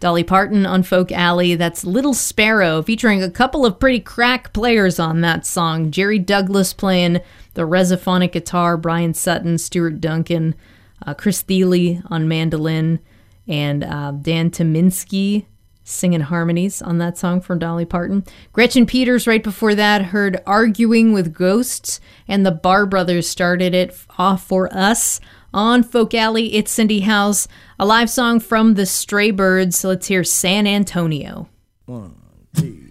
Dolly Parton on Folk Alley. That's Little Sparrow, featuring a couple of pretty crack players on that song. Jerry Douglas playing the resophonic guitar, Brian Sutton, Stuart Duncan, Chris Thiele on mandolin, and Dan Tyminski singing harmonies on that song from Dolly Parton. Gretchen Peters right before that heard Arguing with Ghosts, and the Barr Brothers started it off for us on Folk Alley. It's Cindy House, a live song from the Stray Birds. So let's hear San Antonio. 1, 2